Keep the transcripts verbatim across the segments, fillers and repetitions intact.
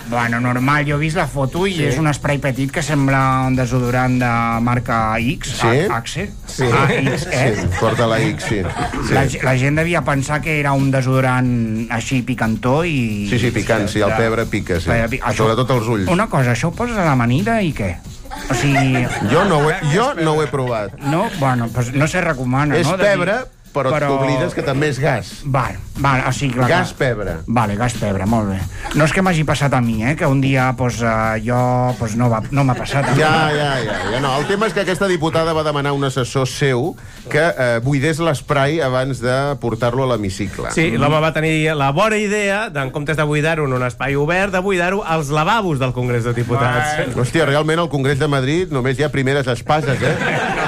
Bueno, normal, jo he vist la foto i sí. és un spray petit que sembla un desodorant de marca X, sí? Axe. Sí. Ah, X, eh? Sí, porta la X, sí. sí. La, la gent devia pensar que era un desodorant així picantó i... Sí, sí, picant, sí, el pebre pica, sí. Això, sobretot els ulls. Una cosa, això ho poses a l'amanida i què? O sigui... Jo no ho he, jo no ho he provat. No? Bueno, doncs no se recomana, és no? És pebre, però, però... t'oblides que també és gas. Vale, vale, o sigui... Clar, gas pebre. Vale, gas pebre, molt bé. No és que m'hagi passat a mi, eh? Que un dia, pues, uh, jo, pues, no va, no m'ha passat a mi. Ja, ja, ja, ja, no. El tema és que aquesta diputada va demanar a un assessor seu que eh, buidés l'esprai abans de portar-lo a l'hemicicle. Sí, l'home va tenir la bona idea, en comptes de buidar-ho en un espai obert, de buidar-ho als lavabos del Congrés de Diputats. Bueno. Hòstia, realment al Congrés de Madrid només hi ha primeres espases, eh?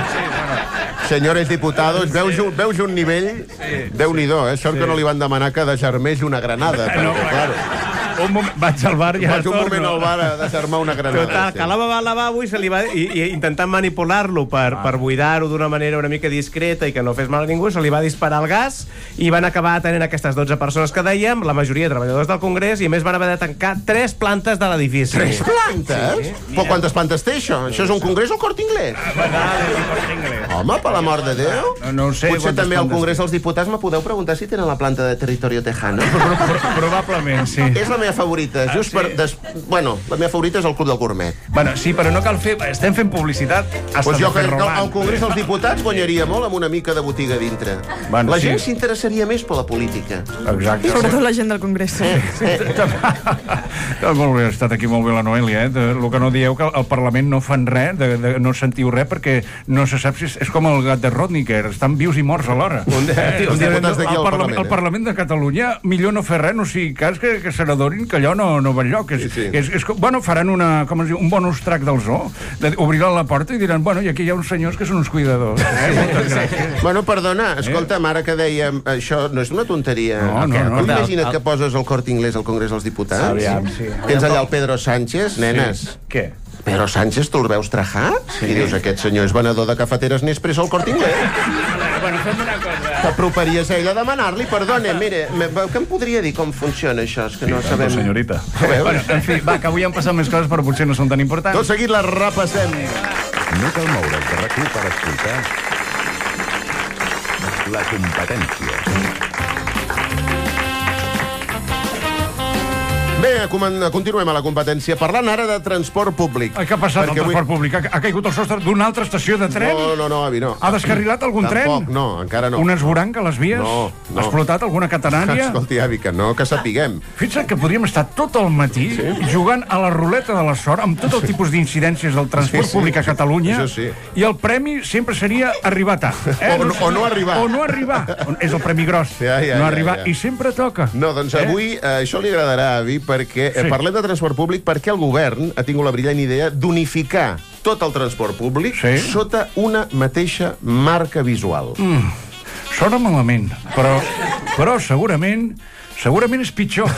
Senyores diputados, veus, veus un nivell? Sí, Déu-n'hi-do, eh? Sort sí. que no li van demanar que desarmés una granada. Perquè, no, claro. Un moment, vaig al bar i ara vaig un torno. moment al bar a desarmar una granada. Total, que l'home va al lavabo i, se li va, i, i intentant manipular-lo per, ah. per buidar-ho d'una manera una mica discreta i que no fes mal a ningú, se li va disparar el gas i van acabar tenint aquestes dotze persones que dèiem, la majoria de treballadors del Congrés, i a més van haver de tancar tres plantes de l'edifici. Tres plantes? Sí. Però quantes plantes té això? Això és un congrés o Corte Inglés? Home, per l'amor de Déu. No, no ho sé. Potser també al Congrés dels Diputats me podeu preguntar si tenen la planta de Territorio Tejano. Probablement, sí. És la meva favorita, just per... Des... Bueno, la meva favorita és el Club del Gourmet. Bueno, sí, però no cal fer... Estem fent publicitat hasta pues jo de fer crec que rolant. al Congrés dels Diputats guanyaria molt amb una mica de botiga dintre. Bueno, la gent sí. s'interessaria més per la política. Exacte. Sobretot la gent del Congrés. Eh, eh. Molt bé, ha estat aquí molt bé la Noelia, eh? El que no dieu que al Parlament no fan res, de, de, no sentiu res, perquè no se sap si és, és com el gat de Rodniker, estan vius i morts alhora. Un, eh, els diputats d'aquí al Parlament. El Parlament de Catalunya, millor no fer res, no sigui cas que, que se n'adonin que allò no, no va enlloc. És, sí, sí. És, és, bueno, faran una, com es diu, un bonus track del zoo, de, obriran la porta i diran, bueno, i aquí hi ha uns senyors que són uns cuidadors. Eh? Moltes gràcies. Bueno, perdona, escolta'm, ara que dèiem, això no és una tonteria. No, no, no. Tu imagina't que poses el Corte Inglés al Congrés dels Diputats? Aviam, sí. Tens allà el Pedro Sánchez, nenes. Sí. Què? Pedro Sánchez, tu el veus trajar? Sí. I dius, aquest senyor és venedor de cafeteres Nespresso al Corte Inglés? Bueno, fem una cosa. T'aproparies a ell a demanar-li, perdona, mire, que em podria dir com funciona això? És que no sí, sabem... senyorita. Bueno, en fi, va, que avui han passat més coses, però potser no són tan importants. Tot seguit les repassem. No cal moure's de RAC u per escoltar La Competència. Bé, continuem a la competència, parlant ara de transport públic. Què ha passat al transport avui... públic? Ha, ha caigut el sostre d'una altra estació de tren? No, no, no, avi, no. Ha descarrilat algun Tampoc, tren? no, encara no. Un esvoranc a les vies? No, no. Ha explotat alguna catenària? Escolti, avi, que no, que sapiguem. Fixa't que podríem estar tot el matí sí? jugant a la ruleta de la sort amb tot el tipus d'incidències del transport sí, sí, públic a Catalunya sí. i el premi sempre seria arribar tard. Eh? O, o no arribar. O no arribar. És el premi gros. Ja, ja, no arribar. Ja, ja. I sempre toca. No, doncs avui eh? Eh, això li agradarà, avi, perquè eh, sí. parlem de transport públic perquè el govern ha tingut la brillant idea d'unificar tot el transport públic sí? sota una mateixa marca visual. Mm, sona malament, però, però segurament segurament és pitjor.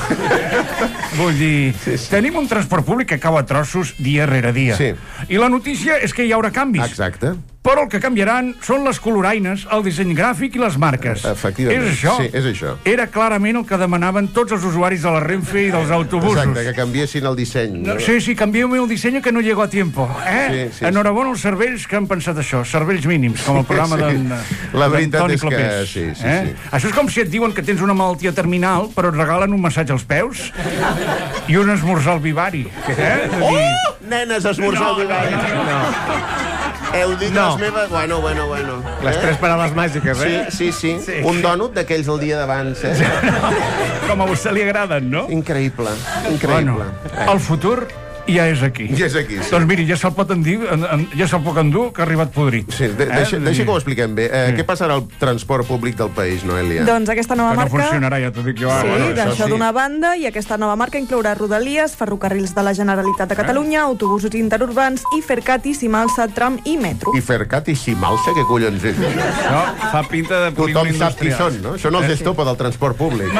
Vull dir, sí, sí. tenim un transport públic que cau a trossos dia rere dia. Sí. I la notícia és que hi haurà canvis. Exacte. Però el que canviaran són les coloraines, el disseny gràfic i les marques. Efectivament. És això? Sí, és això. Era clarament el que demanaven tots els usuaris de la Renfe i dels autobusos. Exacte, que canviessin el disseny. No, sí, sí, canvieu-me el disseny que no llego a tiempo. Eh? Sí, sí, Enhorabona als cervells que han pensat això, cervells mínims, com el programa sí. d'en La veritat Toni és que Clopés. sí, sí, eh? sí. Això és com si et diuen que tens una malaltia terminal, però et regalen un massatge als peus i un esmorzar al vivari. Eh? Oh! Nenes, esmorzar al vivari. No, no, no. Heu dit no. les meves... Bueno, bueno, bueno. Les eh? tres paraules màgiques, eh? Sí, sí, sí. sí. Un dònut d'aquells el dia d'abans, eh? Com a vostè li agraden, no? Increïble, increïble. Bueno, el futur ja és aquí. Ja és aquí, sí. Doncs miri, ja se'l pot endur, en, en, ja se'l pot endur que ha arribat podrit. Sí, de, eh? deixa, deixa que ho expliquem bé. Eh, sí. Què passarà al transport públic del país, Noelia? Doncs aquesta nova que no marca... funcionarà, ja t'ho dic jo. Sí, Bueno, d'això sí. d'una banda, i aquesta nova marca inclourà Rodalies, ferrocarrils de la Generalitat de Catalunya, autobusos interurbans i Fercati, Simalsa, tram i metro. I Fercat i Simalsa, què collons és? No, fa pinta de Tothom polígon sap qui industrial. són, no? Són els Estopa del transport públic.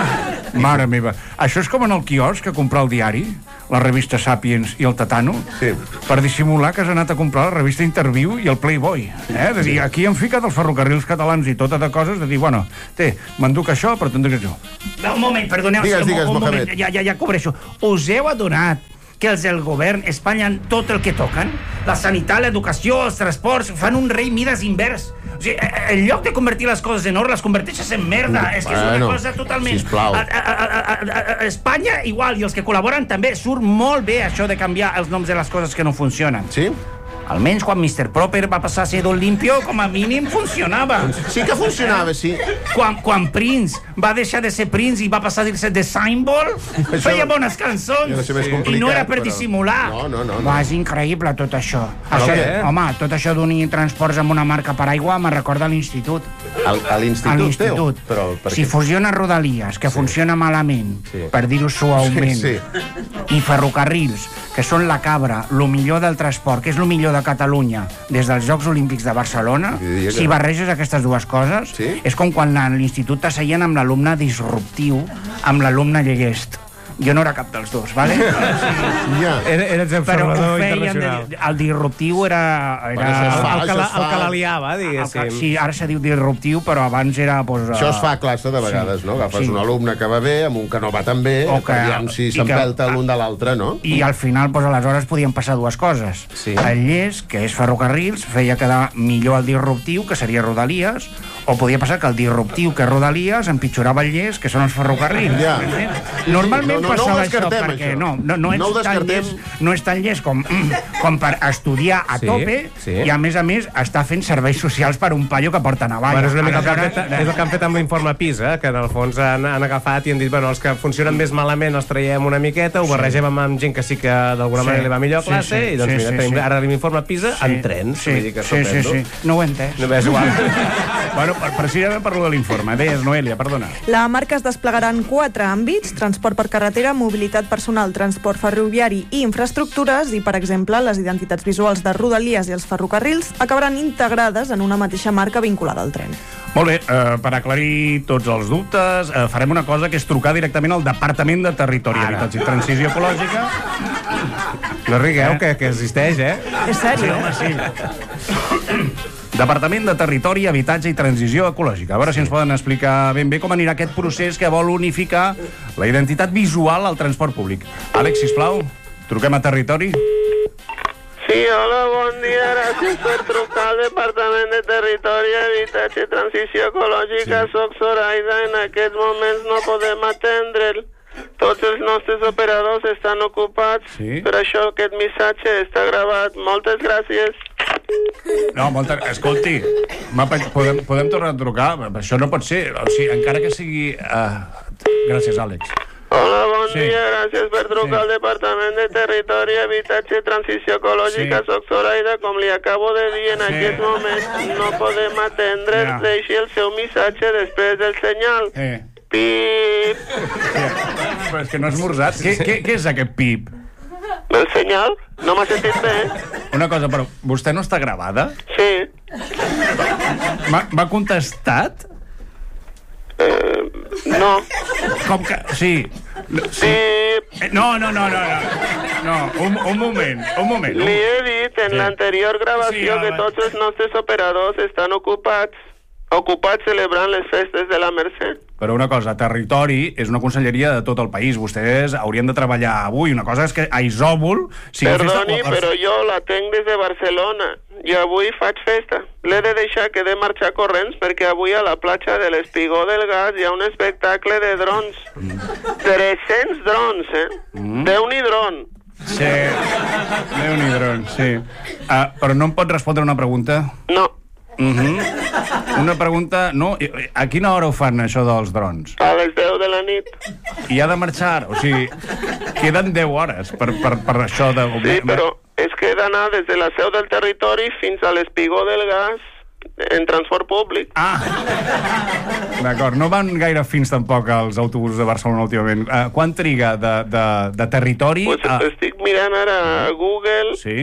Mare meva. Això és com en el quiosc que comprar el diari, la revista Sapiens i el Tatano, sí. per dissimular que has anat a comprar la revista Interview i el Playboy. Eh? De dir, aquí han ficat els ferrocarrils catalans i tota de coses, de dir, bueno, té, m'enduc això, però t'enduc això. No, un moment, perdoneu. Digues, digues, un, un Mohamed. moment, ja, ja, ja cobreixo. Us heu adonat que els del govern espatllen tot el que toquen? La sanitat, l'educació, els transports, fan un rei Mides invers. O sigui, en lloc de convertir les coses en or, les converteixes en merda. És que és una Bueno, cosa totalment... sisplau. A, a, a, a, a, a Espanya, igual, i els que col·laboren també, surt molt bé això de canviar els noms de les coses que no funcionen. Sí? Almenys quan mister Proper va passar a ser Don Limpio, com a mínim funcionava. Sí que funcionava, sí. Quan, quan Prince va deixar de ser Prince i va passar a dir-se The Symbol, Això- feia bones cançons. Ja no sé més I complicat, no era per però- dissimular. No, no, no, no. Va, és increïble tot això. Però això què? home, tot això d'unir transports amb una marca paraigua me recorda a l'institut. Al- A A l'institut teu? l'institut. Però per Si què? fusiona Rodalies, que funciona malament, Sí. per dir-ho suaument, Sí, i ferrocarrils, que són la cabra, lo millor del transport, que és lo millor de Catalunya, des dels Jocs Olímpics de Barcelona, I diria que- si barreges aquestes dues coses, Sí? és com quan a l'institut t'asseien amb l'alumne disruptiu, amb l'alumne llest. Jo no era cap dels dos, vale? Ja. Eres Però ho observador feien... internacional. De, el disruptiu era... Bueno, era això es fa, El que la, això es el que fa. la liava, el que, diguéssim. sí, ara se diu disruptiu, però abans era... Pues, Això es fa a classe de vegades, no? Agafes Sí. un alumne que va bé amb un que no va tan bé, O que- aviam si i s'empelta que- l'un de l'altre, no? I al final, pues, aleshores, podien passar dues coses. Sí. El llest, que és ferrocarrils, feia quedar millor el disruptiu, que seria Rodalies, o podia passar que el disruptiu, que és Rodalies, empitjorava el llest, que són els ferrocarrils. Ja. Normalment No, no, no ho passava això, descartem, perquè això. no, no, no, No ho ets tan descartem. llest, no és tan llest com, com per estudiar a Sí, tope, sí. i a més a més està fent serveis socials per un paio que porta navalla. Bueno, és una mica el que han Aleshores, fet, és el que han fet amb l'informe PISA, que en el fons han, han agafat i han dit, bueno, els que funcionen més malament els traiem una miqueta, ho barregem amb, amb gent que sí que d'alguna Sí, manera li va millor a sí, classe, sí, i doncs sí, mira, sí, tenim sí. ara l'informe PISA Sí, en trens. sí, Vull dir que sí, sí, estupendo. sí. No ho he entès. No, és igual. Bueno, per- precisament per lo de l'informe. Deies, Noelia, perdona. La marca es desplegarà en quatre àmbits: transport per carretera, mobilitat personal, transport ferroviari i infraestructures, i, per exemple, les identitats visuals de Rodalies i els ferrocarrils acabaran integrades en una mateixa marca vinculada al tren. Molt bé, eh, per aclarir tots els dubtes, eh, farem una cosa que és trucar directament al Departament de Territori, Habitatge i Transició Ecològica. No rigueu, que, que existeix, eh? És sèrio? Sí, home, sí. Departament de Territori, Habitatge i Transició Ecològica. A veure si ens poden explicar ben bé com anirà aquest procés que vol unificar la identitat visual al transport públic. Àlex, sisplau, truquem a Territori. Sí, hola, bon dia. Gràcies per trucar al Departament de Territori, Habitatge i Transició Ecològica. Sí. Soc Zoraida. En aquests moments no podem atendre'l. Tots els nostres operadors estan ocupats. Sí. Per això aquest missatge està gravat. Moltes gràcies. No, molta... Escolti, m'ha pe- podem, podem tornar a trucar? Això no pot ser. O sigui, encara que sigui... Uh... Gràcies, Àlex. Hola, bon Sí. dia. Gràcies per trucar Sí. al Departament de Territori, Habitatge i Transició Ecològica. Sí. Soc Zoraida. Com li acabo de dir, en Sí. aquest moment no podem atendre'l. Ja. Deixi el seu missatge després del senyal. Eh. Pip. Però és que no has esmorzat. Què, què, què és aquest pip? El senyal? No m'ha sentit bé? Una cosa, però vostè no està gravada? Sí. M'ha m'ha contestat? Eh, no. Com que... Sí. Sí. Eh, No, no, no, no, no. No, un, un moment, un moment. Li he dit en Sí. l'anterior gravació Sí, que home. tots els nostres operadors estan ocupats. Ocupats celebrant les festes de la Mercè. Però una cosa, Territori és una conselleria de tot el país. Vostès haurien de treballar avui. Una cosa és que a Isòvol... sigui Perdoni, festa... però jo la tenc des de Barcelona. I avui faig festa. L'he de deixar que he de marxar corrents perquè avui a la platja de l'Espigó del Gas hi ha un espectacle de drons. tres-cents drons, eh? Mm. Déu-n'hi dron. Sí, Déu-n'hi dron, sí. Uh, però no em pot respondre una pregunta? No. Uh -huh. Una pregunta... No, a quina hora ho fan, això dels drons? A les deu de la nit. I ha de marxar, o sigui, queden deu hores per, per, per això de... Sí, però és que he d'anar des de la seu del Territori fins a l'Espigó del Gas en transport públic. Ah, d'acord. No van gaire fins tampoc als autobusos de Barcelona últimament. Uh, quan triga de, de, de Territori Pues a... estic mirant ara a Google. Sí?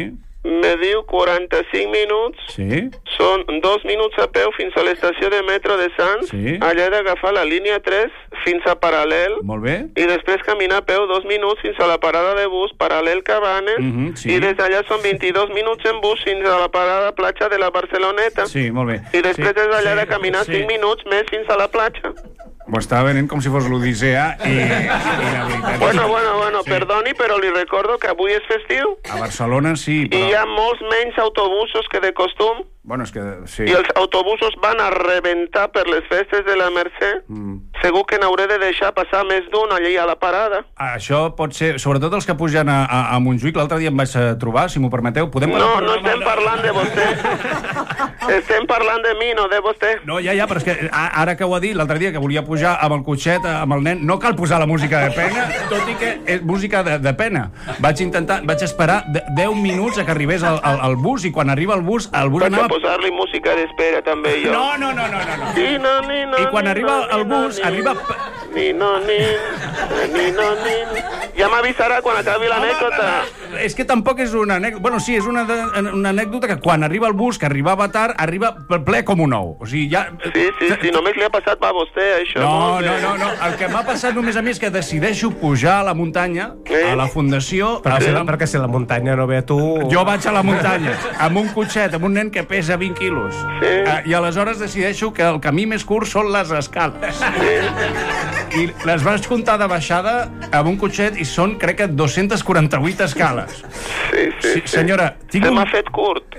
me diu quaranta-cinc minuts. Sí. Són dos minuts a peu fins a l'estació de metro de Sants. Sí. Allà he d'agafar la línia tres fins a Paral·lel. Molt bé. I després caminar a peu dos minuts fins a la parada de bus Paral·lel Cabanes. Mhm, sí. I des d'allà són vint-i-dos minuts en bus fins a la parada platja de la Barceloneta. Sí, molt bé. I després sí. des d'allà sí. de caminar sí. cinc minuts més fins a la platja. M'ho estava venent com si fos l'Odissea i, i la veritat... Bueno, bueno, bueno, sí. Perdoni, però li recordo que avui és festiu. A Barcelona sí, però... I hi ha molts menys autobusos que de costum. Bueno, és que... Sí. I els autobusos van a rebentar per les festes de la Mercè. Mm. Segur que n'hauré de deixar passar més d'un allà a la parada. Això pot ser... Sobretot els que pugen a, a, a Montjuïc. L'altre dia em vaig trobar, si m'ho permeteu. Podem no, no estem parlant de vostè. Estem parlant de mi, no de vostè. No, ja, ja, però és que ara que ho ha dit, l'altre dia que volia pujar amb el cotxet, amb el nen, no cal posar la música de pena, tot i que és música de, de pena. Vaig intentar, vaig esperar deu minuts a que arribés el, el, el bus, i quan arriba el bus, el bus vaig anava... posar-li música d'espera també jo. No, no, no, no, no. I, no, ni, no, I quan ni, arriba no, el bus, ni, arriba... Ni, no, ni, ni, no, ni... Ja m'avisarà quan acabi l'anècdota. És que tampoc és una anècdota... Bueno, sí, és una, de, una anècdota que quan arriba el bus, que arribava tard, arriba ple com un ou. O sigui, ja... Sí, sí, sí, només li ha passat a vostè, això. No, no, no, no. El que m'ha passat només a mi és que decideixo pujar a la muntanya, eh? a la fundació... Però si la, perquè si la muntanya no ve a tu... Jo vaig a la muntanya, amb un cotxet, amb un nen que pesa vint quilos. Sí. Uh, I aleshores decideixo que el camí més curt són les escales. Sí. I les vaig comptar de baixada amb un cotxet i són, crec que, dos-centes quaranta-vuit escales. Sí, sí, sí. Senyora, tinc Se un... m'ha fet curt.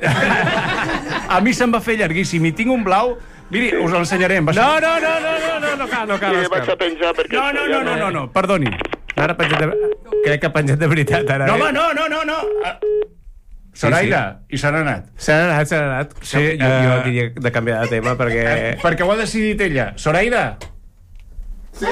A mi se'm va fer llarguíssim i tinc un blau... Miri, us l'ensenyaré. No, no, no, no, no, no, no cal, no cal. Sí, vaig a penjar perquè... No, no, no, no, no, no, perdoni. Ara ha penjat de... Crec que ha penjat de veritat, ara. No, home, no, no, no, no. Soraida, sí, sí. I se n'ha anat. Se n'ha anat, se n'ha anat. Sí, jo, uh... jo diria de canviar de tema, perquè... Eh, perquè ho ha decidit ella. Soraida? Sí.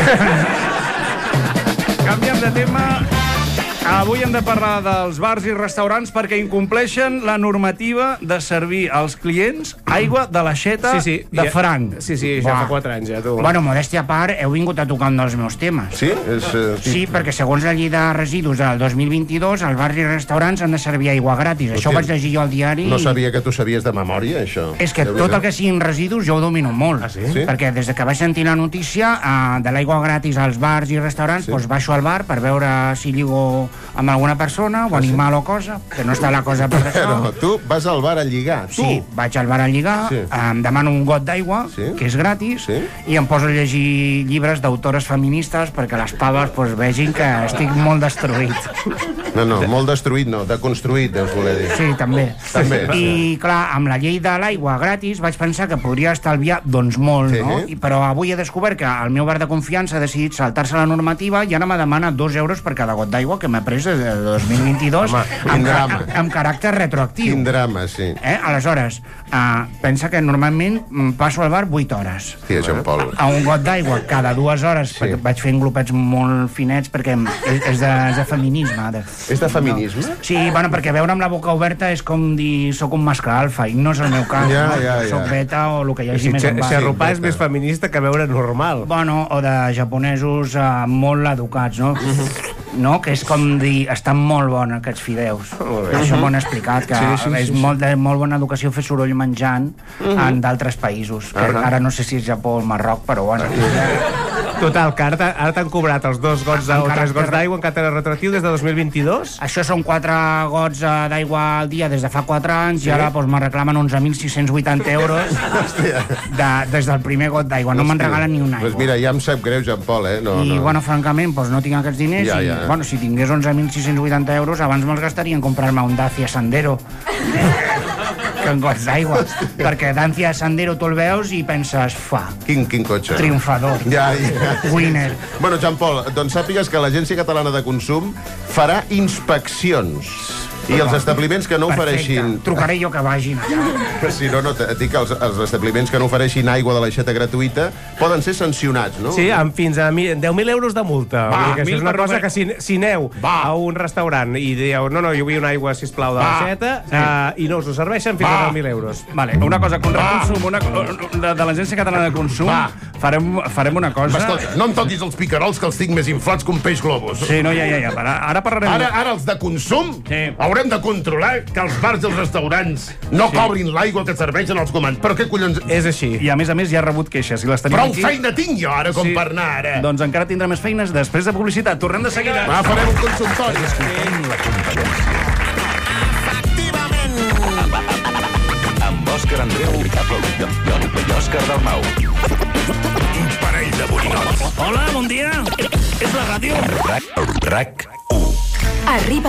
Canviem de tema. Avui hem de parlar dels bars i restaurants perquè incompleixen la normativa de servir als clients aigua de l'aixeta sí, sí, de ja, franc. Sí, sí, ja fa quatre anys, ja, tu. Bueno, modèstia a part, heu vingut a tocar un dels meus temes. Sí? És, uh, Sí, perquè segons la llei de residus del dos mil vint-i-dos, els bars i restaurants han de servir aigua gratis. Això ho vaig llegir jo al diari. No sabia que tu sabies de memòria, això. És que tot el que siguin residus jo ho domino molt. Ah, sí? Sí? Perquè des que vaig sentir la notícia uh, de l'aigua gratis als bars i restaurants, Sí. doncs baixo al bar per veure si lligo amb alguna persona o animal o cosa, que no està la cosa per això. No, tu vas al bar a lligar, tu. Sí, vaig al bar a lligar, Sí. em demano un got d'aigua, Sí. que és gratis, Sí. i em poso a llegir llibres d'autores feministes perquè les paves pues, vegin que estic molt destruït. No, no, molt destruït no, deconstruït, deus voler dir. Sí, també. També, I, sí. clar, amb la llei de l'aigua gratis vaig pensar que podria estalviar, doncs, molt, Sí. no? I, però avui he descobert que el meu bar de confiança ha decidit saltar-se la normativa i ara me demana dos euros per cada got d'aigua que m'ha pres des de dos mil vint-i-dos Home, quin amb, drama. ca amb caràcter retroactiu. Quin drama, sí. Eh? Aleshores, uh, pensa que normalment mm, passo al bar vuit hores. Sí, Jean Paul. A un got d'aigua cada dues hores, Sí. perquè vaig fent glopets molt finets, perquè és, és, de, és de feminisme. De... És de feminisme? No. Sí, bueno, perquè veure amb la boca oberta és com dir soc un mascle alfa, i no és el meu cas. Ja, no? ja, ja. Soc beta o el que hi hagi Si més en bar. xerropar és beta. més feminista que veure normal. Bueno, o de japonesos uh, molt educats, no? No? Que és com dir, estan molt bons aquests fideus. Això m'ho han explicat, que Sí, sí, sí, és sí. molt de molt bona educació fer soroll menjant en d'altres països. Que ara no sé si és Japó o el Marroc, però bueno. Total, que ara t'ha- ara t'han cobrat els dos gots de, o Encara- tres gots d'aigua en caràcter retroactiu des de dos mil vint-i-dos? Això són quatre gots eh, d'aigua al dia des de fa quatre anys, i ara doncs, me reclamen onze mil sis-cents vuitanta euros de, des del primer got d'aigua. No me'n regalen ni un aigua. Pues mira, ja em sap greu, Jean Paul, eh? No, I, no. bueno, francament, doncs no tinc aquests diners Ja, i, ja. bueno, si tingués onze mil sis-cents vuitanta euros, abans me'ls gastaria en comprar-me un Dacia Sandero que en gots d'aigua, perquè Dacia Sandero tu el veus i penses, fa, Quin, quin cotxe. triomfador, Ja, ja. winner. Bueno, Jean Paul, doncs sàpigues que l'Agència Catalana de Consum farà inspeccions i els establiments que no ofereixin... Trucaré jo que vagin allà. Si no, no, et dic que els, els establiments que no ofereixin aigua de l'aixeta gratuïta poden ser sancionats, no? Sí, amb fins a mi- deu mil euros de multa. Va, Vull dir que això mil és una per cosa només- que si, si aneu Va. a un restaurant i dieu, no, no, jo vull una aigua, sisplau, de Va. l'aixeta, Sí. uh, i no us ho serveixen fins Va. a deu mil euros. Vale, una cosa, Conrad Consum, una, de, de l'Agència Catalana de Consum, Va. Farem, farem una cosa... Escolta, no em toquis els picarols, que els tinc més inflats que un peix globus. Sí, no, ja, ja, ja. Ara, ara parlarem... Ara, ara els de consum Sí. haurem de controlar que els bars i els restaurants no Sí. cobrin l'aigua que serveixen als comandants. Però què collons... És així. I a més a més ja ha rebut queixes. I les tenim Prou aquí. feina tinc jo ara com Sí. per anar ara. Doncs encara tindrà més feines després de publicitat. Tornem de seguida. Va, farem un consultori. La competència. Amb Òscar Andreu i Òscar Dalmau. Un parell de borinots. Hola, bon dia. És la ràdio? RAC u. Arriba